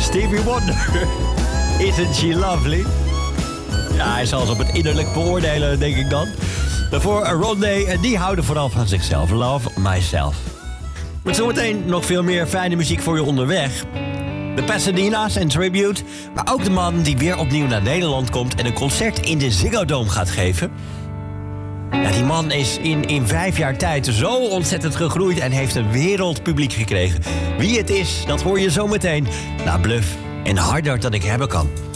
Stevie Wonder. Isn't she lovely? Ja, hij zal ze op het innerlijk beoordelen, denk ik dan. Daarvoor Rondé, die houden vooral van zichzelf. Love myself. Met zometeen nog veel meer fijne muziek voor je onderweg. De Pasadena's en Tribute. Maar ook de man die weer opnieuw naar Nederland komt en een concert in de Ziggo Dome gaat geven. Ja, die man is in 5 jaar tijd zo ontzettend gegroeid en heeft een wereldpubliek gekregen. Wie het is, dat hoor je zometeen. Na Bluff en Harder dan ik hebben kan.